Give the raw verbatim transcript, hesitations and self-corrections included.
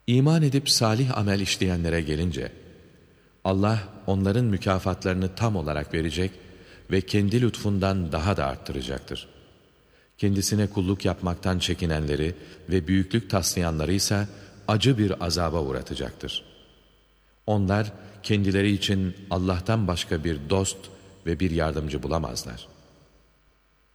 İman edip salih amel işleyenlere gelince, Allah onların mükafatlarını tam olarak verecek ve kendi lütfundan daha da arttıracaktır. Kendisine kulluk yapmaktan çekinenleri ve büyüklük taslayanları ise acı bir azaba uğratacaktır. Onlar kendileri için Allah'tan başka bir dost ve bir yardımcı bulamazlar.